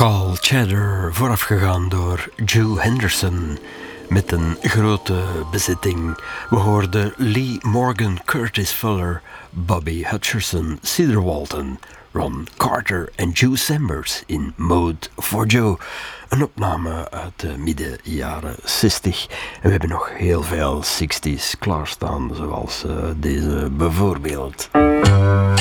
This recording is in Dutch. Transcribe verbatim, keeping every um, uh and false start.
Call Cheddar, voorafgegaan door Joe Henderson met een grote bezitting. We hoorden Lee Morgan, Curtis Fuller, Bobby Hutcherson, Cedar Walton, Ron Carter en Joe Sambers in Mode for Joe. Een opname uit de midden jaren zestig. En we hebben nog heel veel zestig's klaarstaan, zoals uh, deze bijvoorbeeld.